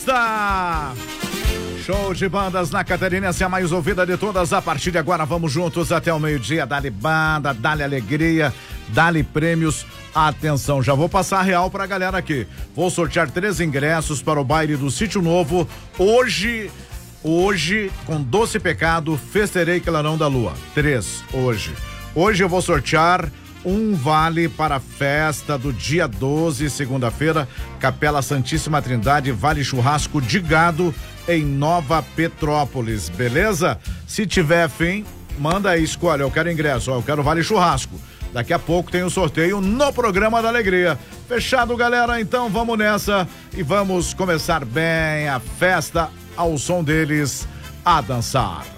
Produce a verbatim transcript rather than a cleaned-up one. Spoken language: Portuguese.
festa! Show de bandas na Catarinense, a mais ouvida de todas. A partir de agora, vamos juntos até o meio-dia. Dá-lhe banda, dá-lhe alegria, dá-lhe prêmios. Atenção, já vou passar a real pra galera aqui. Vou sortear três ingressos para o baile do Sítio Novo. Hoje, hoje, com Doce Pecado, Festerei Clarão da Lua. Três, hoje. Hoje eu vou sortear um vale para a festa do dia doze, segunda-feira, Capela Santíssima Trindade, Vale Churrasco de Gado, em Nova Petrópolis, beleza? Se tiver fim, manda aí, escolhe, eu quero ingresso, eu quero Vale Churrasco. Daqui a pouco tem o sorteio no programa da Alegria. Fechado, galera? Então vamos nessa e vamos começar bem a festa ao som deles, a dançar.